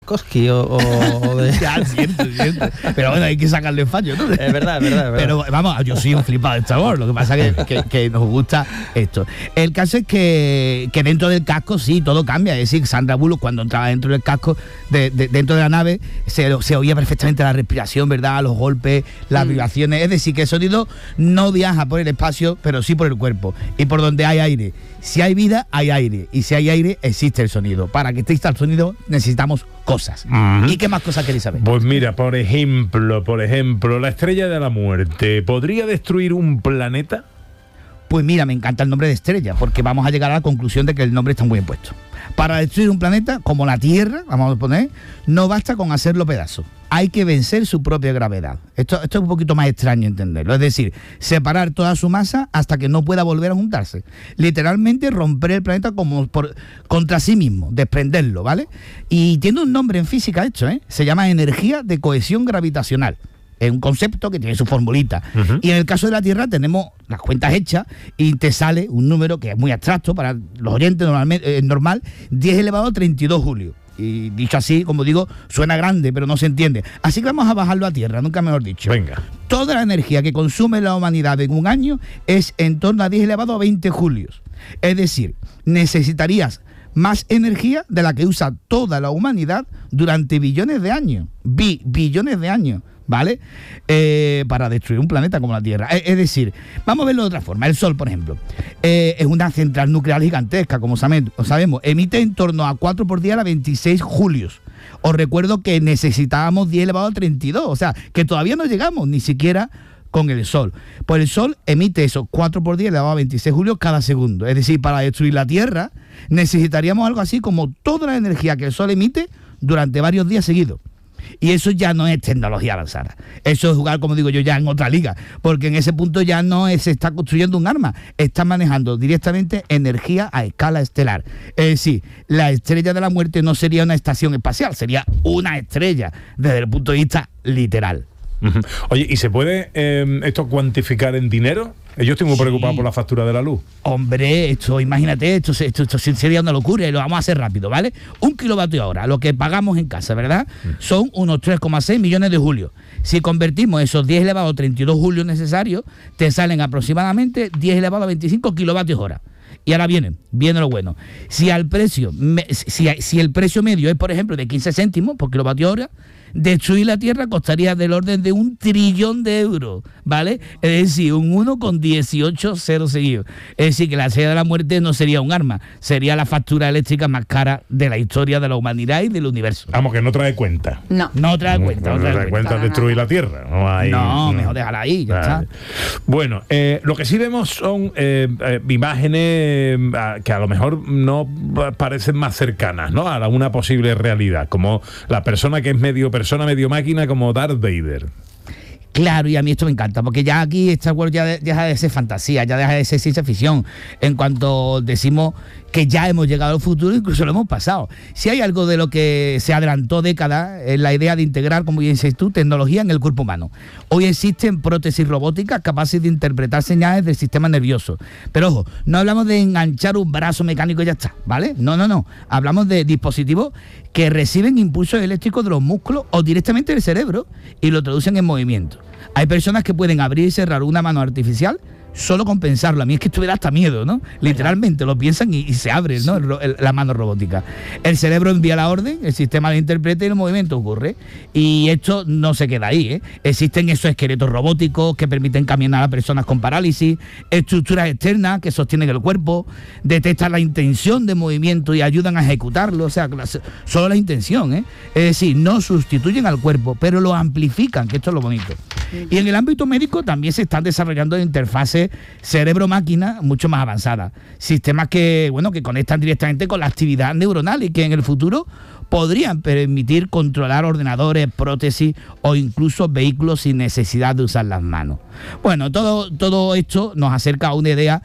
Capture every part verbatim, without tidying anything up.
Tarkovsky o, o de... Ya, siento, siento. Pero bueno, hay que sacarle fallo, ¿no? Es verdad, es verdad, es verdad. Pero vamos, yo soy un flipado de Star Wars, lo que pasa es que, que, que nos gusta esto. El caso es que, que dentro del casco sí, todo cambia. Es decir, Sandra Bullock cuando entraba dentro del casco, de, de, dentro de la nave, se, se oía perfectamente la respiración, ¿verdad? Los golpes, las mm. vibraciones. Es decir, que el sonido no viaja por el espacio, pero sí por el cuerpo. Y por donde hay aire. Si hay vida, hay aire. Y si hay aire, existe el sonido. Para que exista el sonido, necesitamos cosas. Uh-huh. ¿Y qué más cosas queréis saber? Pues mira, por ejemplo, por ejemplo, la estrella de la muerte, ¿podría destruir un planeta? Pues mira, me encanta el nombre de estrella, porque vamos a llegar a la conclusión de que el nombre está muy bien puesto. Para destruir un planeta, como la Tierra, vamos a poner, no basta con hacerlo pedazos. Hay que vencer su propia gravedad. Esto, esto es un poquito más extraño entenderlo. Es decir, separar toda su masa hasta que no pueda volver a juntarse. Literalmente romper el planeta como por, contra sí mismo, desprenderlo, ¿vale? Y tiene un nombre en física hecho, ¿eh? Se llama energía de cohesión gravitacional. Es un concepto que tiene su formulita. Uh-huh. Y en el caso de la Tierra tenemos las cuentas hechas y te sale un número que es muy abstracto para los oyentes, normalmente, eh, normal, diez elevado a treinta y dos julios. Y dicho así, como digo, suena grande, pero no se entiende. Así que vamos a bajarlo a tierra, nunca mejor dicho. Venga. Toda la energía que consume la humanidad en un año es en torno a diez elevado a veinte julios. Es decir, necesitarías más energía de la que usa toda la humanidad durante billones de años. Bi, billones de años. ¿Vale? Eh, para destruir un planeta como la Tierra. Es, es decir, vamos a verlo de otra forma. El Sol, por ejemplo, eh, es una central nuclear gigantesca, como sabemos. Emite en torno a cuatro por día a veintiséis julios. Os recuerdo que necesitábamos diez elevado a treinta y dos, o sea, que todavía no llegamos ni siquiera con el Sol. Pues el Sol emite esos cuatro por diez elevado a veintiséis julios cada segundo. Es decir, para destruir la Tierra necesitaríamos algo así como toda la energía que el Sol emite durante varios días seguidos. Y eso ya no es tecnología avanzada. Eso es jugar, como digo yo, ya en otra liga. Porque en ese punto ya no es, se está construyendo un arma. Está manejando directamente energía a escala estelar. Es decir, la estrella de la muerte no sería una estación espacial, sería una estrella desde el punto de vista literal. Uh-huh. Oye, ¿y se puede eh, esto cuantificar en dinero? Yo estoy muy sí. preocupado por la factura de la luz. Hombre, esto, imagínate, esto, esto, esto sería una locura y lo vamos a hacer rápido, ¿vale? Un kilovatio hora, lo que pagamos en casa, ¿verdad? Mm. Son unos tres coma seis millones de julios. Si convertimos esos diez elevado a treinta y dos julios necesarios, te salen aproximadamente diez elevado a veinticinco kilovatios hora. Y ahora viene, viene lo bueno. Si al precio, me, si, si el precio medio es, por ejemplo, de quince céntimos por kilovatio hora, destruir la Tierra costaría del orden de un trillón de euros, ¿vale? Es decir, un uno con dieciocho ceros seguidos. Es decir, que la estrella de la muerte no sería un arma, sería la factura eléctrica más cara de la historia de la humanidad y del universo. Vamos, que no trae cuenta. No. No trae cuenta. No, no trae, trae cuenta, cuenta destruir la Tierra. No, hay, no, no. mejor déjala ahí, ya vale. está. Bueno, eh, lo que sí vemos son eh, eh, imágenes eh, que a lo mejor no parecen más cercanas, ¿no? A una posible realidad, como la persona que es medio persona, medio máquina, como Darth Vader. Claro, y a mí esto me encanta, porque ya aquí Star Wars ya deja de ser fantasía, ya deja de ser ciencia ficción, en cuanto decimos que ya hemos llegado al futuro, incluso lo hemos pasado. Si hay algo de lo que se adelantó décadas, es la idea de integrar, como bien dices tú, tecnología en el cuerpo humano. Hoy existen prótesis robóticas capaces de interpretar señales del sistema nervioso. Pero ojo, no hablamos de enganchar un brazo mecánico y ya está, ¿vale? No, no, no. Hablamos de dispositivos que reciben impulsos eléctricos de los músculos o directamente del cerebro y lo traducen en movimiento. Hay personas que pueden abrir y cerrar una mano artificial solo con pensarlo. A mí es que esto me da hasta miedo, ¿no? Literalmente lo piensan y, y se abre, ¿no? El, el, la mano robótica. El cerebro envía la orden, el sistema la interpreta y el movimiento ocurre. Y esto no se queda ahí, ¿eh? Existen esos esqueletos robóticos que permiten caminar a personas con parálisis, estructuras externas que sostienen el cuerpo, detectan la intención de movimiento y ayudan a ejecutarlo. O sea, solo la intención, ¿eh? Es decir, no sustituyen al cuerpo, pero lo amplifican, que esto es lo bonito. Y en el ámbito médico también se están desarrollando interfaces cerebro-máquina mucho más avanzadas. Sistemas que, bueno, que conectan directamente con la actividad neuronal y que en el futuro podrían permitir controlar ordenadores, prótesis o incluso vehículos sin necesidad de usar las manos. Bueno, todo, todo esto nos acerca a una idea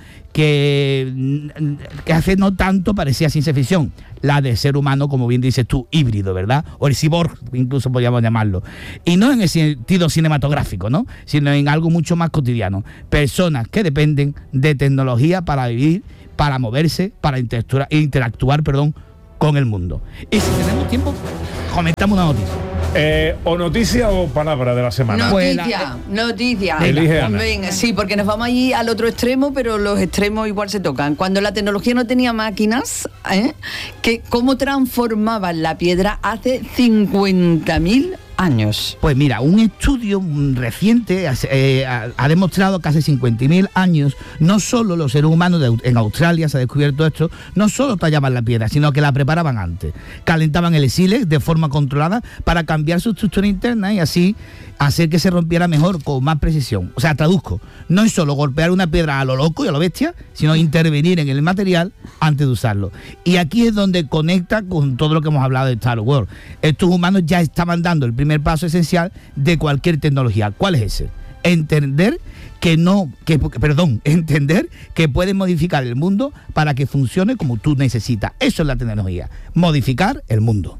que, que hace no tanto parecía ciencia ficción, la de ser humano, como bien dices tú, híbrido, ¿verdad? O el cyborg, incluso podríamos llamarlo. Y no en el sentido cinematográfico, ¿no? Sino en algo mucho más cotidiano. Personas que dependen de tecnología para vivir, para moverse, para interactuar, interactuar perdón, con el mundo. Y si tenemos tiempo, comentamos una noticia. Eh, o noticia o palabra de la semana. Noticia, noticia. Elige, Ana. Venga, sí, porque nos vamos allí al otro extremo, pero los extremos igual se tocan. Cuando la tecnología no tenía máquinas, ¿eh? que cómo transformaban la piedra hace cincuenta mil años. Pues mira, un estudio reciente eh, ha, ha demostrado que hace cincuenta mil años no solo los seres humanos de, en Australia se ha descubierto esto, no solo tallaban la piedra, sino que la preparaban antes. Calentaban el sílex de forma controlada para cambiar su estructura interna y así hacer que se rompiera mejor, con más precisión. O sea, traduzco, no es solo golpear una piedra a lo loco y a lo bestia, sino intervenir en el material antes de usarlo. Y aquí es donde conecta con todo lo que hemos hablado de Star Wars. Estos humanos ya estaban dando el primer paso esencial de cualquier tecnología. ¿Cuál es ese? Entender que no, que, perdón, entender que puedes modificar el mundo para que funcione como tú necesitas. Eso es la tecnología, modificar el mundo.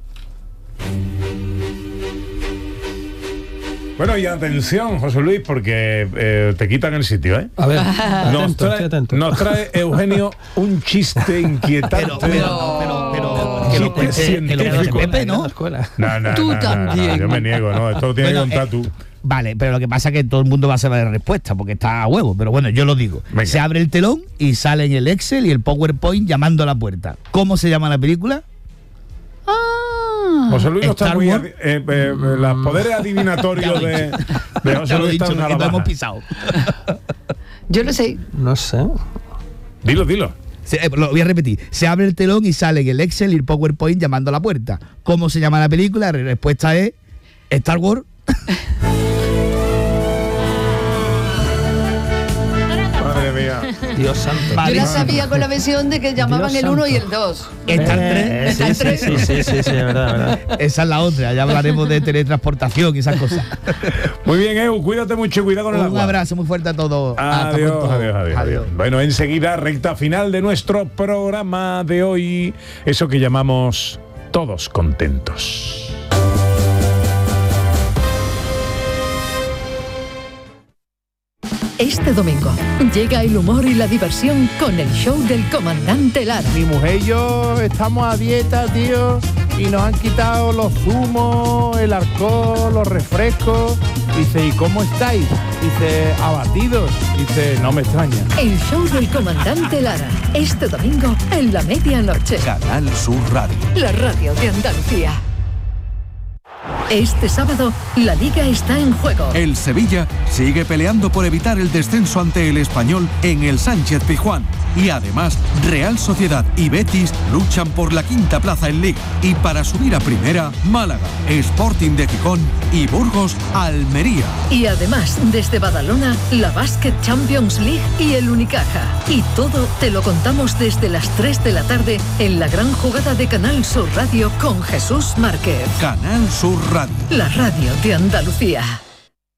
Bueno, y atención, José Luis, porque eh, te quitan el sitio, ¿eh? A ver, Nos atento, trae, estoy atento. nos trae Eugenio un chiste inquietante. Pero, pero, pero, pero, que que lo lo cuente, científico. que lo cuente Pepe, ¿no? No, no, Tú no, no, también. no, yo me niego, ¿no? Esto lo tienes Bueno, que contar eh, tú. Vale, pero lo que pasa es que todo el mundo va a saber la respuesta porque está a huevo, pero bueno, yo lo digo. Venga. Se abre el telón y sale en el Excel y el PowerPoint llamando a la puerta. ¿Cómo se llama la película? José Luis no está Star muy... Wars. adi- Eh, eh, los poderes adivinatorios Ya lo he de, dicho. de José Ya lo he Luis dicho, están a que la lo hemos baja. pisado. Yo lo sé. No sé. Dilo, dilo. Se- eh, lo voy a repetir. Se abre el telón y sale en el Excel y el PowerPoint llamando a la puerta. ¿Cómo se llama la película? La respuesta es Star Wars. Madre mía. Dios santo. Vale. Yo la sabía con la versión de que llamaban Dios el uno y santo. el dos. Está el Eh, tres. Está el sí, tres. sí, sí, sí, sí, sí, es verdad, verdad. Esa es la otra. Ya hablaremos de teletransportación y esas cosas. Muy bien, Eu, cuídate mucho y cuidado con el Un agua. abrazo muy fuerte a todos. Hasta Adiós, pronto. adiós, adiós, adiós. Bueno, enseguida, recta final de nuestro programa de hoy. Eso que llamamos Todos Contentos. Este domingo llega el humor y la diversión con el show del comandante Lara. Mi mujer y yo estamos a dieta, tío, y nos han quitado los zumos, el alcohol, los refrescos. Dice, ¿y cómo estáis? Dice, abatidos. Dice, no me extraña. El show del comandante Lara. Este domingo en la medianoche. Canal Sur Radio. La radio de Andalucía. Este sábado, la Liga está en juego. El Sevilla sigue peleando por evitar el descenso ante el Español en el Sánchez Pizjuán. Y además, Real Sociedad y Betis luchan por la quinta plaza en Liga. Y para subir a primera, Málaga, Sporting de Gijón y Burgos, Almería. Y además, desde Badalona, la Basket Champions League y el Unicaja. Y todo te lo contamos desde las tres de la tarde en la gran jugada de Canal Sur Radio con Jesús Márquez. Canal Sur Radio. La radio de Andalucía.